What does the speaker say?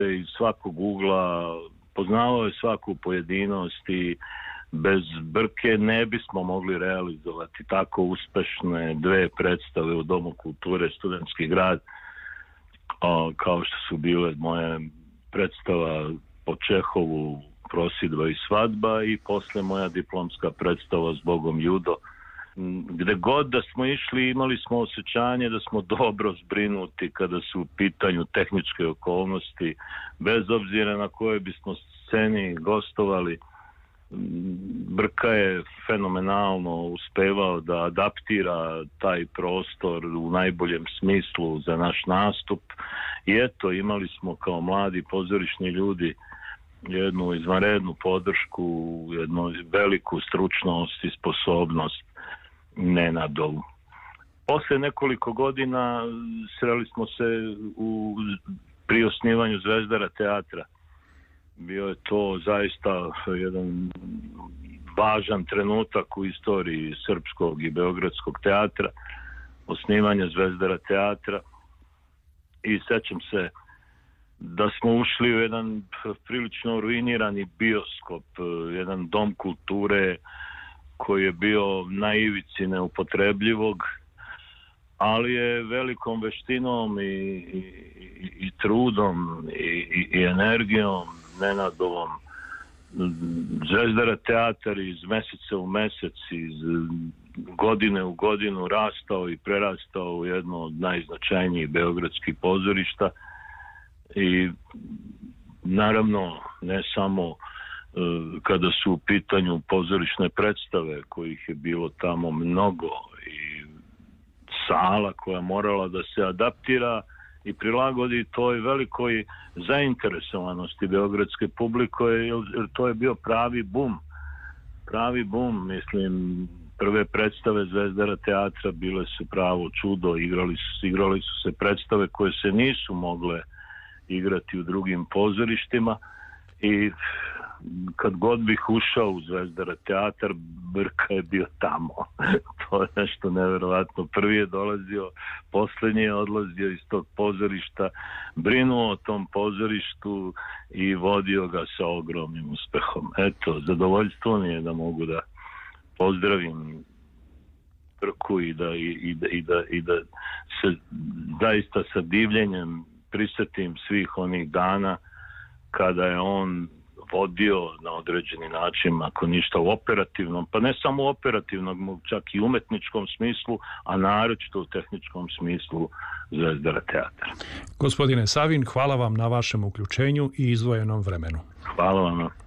iz svakog ugla, poznavao je svaku pojedinost i bez Brke ne bismo mogli realizovati tako uspešne 2 predstave u Domu kulture Studentski grad, kao što su bile moje predstava po Čehovu Prosidba i svadba i posle moja diplomska predstava Zbogom judo. Gde god da smo išli imali smo osjećanje da smo dobro zbrinuti kada su u pitanju tehničke okolnosti, bez obzira na koje bismo sceni gostovali. Brka je fenomenalno uspevao da adaptira taj prostor u najboljem smislu za naš nastup i eto, imali smo kao mladi pozorišni ljudi jednu izvanrednu podršku, jednu veliku stručnost i sposobnost Nenadovu. Posle nekoliko godina sreli smo se pri osnivanju Zvezdara teatra. Bio je to zaista jedan važan trenutak u istoriji srpskog i beogradskog teatra, osnivanja Zvezdara teatra i sećam se da smo ušli u jedan prilično ruinirani bioskop, jedan dom kulture koji je bio na ivici neupotrebljivog, ali je velikom veštinom i trudom i energijom Nenadovom Zvezdara teatar iz meseca u mesec, iz godine u godinu rastao i prerastao u jedno od najznačajnijih beogradskih pozorišta i naravno ne samo kada su u pitanju pozorišne predstave kojih je bilo tamo mnogo i sala koja morala da se adaptira i prilagodi toj velikoj zainteresovanosti beogradske publike, jer to je bio pravi bum, mislim, prve predstave Zvezdara teatra bile su pravo čudo, igrali su se predstave koje se nisu mogle igrati u drugim pozorištima i kad god bih ušao u Zvezdara teatar, Brka je bio tamo. To je nešto neverovatno. Prvi je dolazio, poslednji je odlazio iz tog pozorišta, brinuo o tom pozorištu i vodio ga sa ogromnim uspehom. Eto, zadovoljstvo mi je da mogu da pozdravim Brku i da se zaista sa divljenjem prisetim svih onih dana kada je on vodio na određeni način, ako ništa u operativnom, pa ne samo u operativnom, čak i umetničkom smislu, a naročito u tehničkom smislu Zvezdara teatra. Gospodine Savin, hvala vam na vašem uključenju i izdvojenom vremenu. Hvala vam.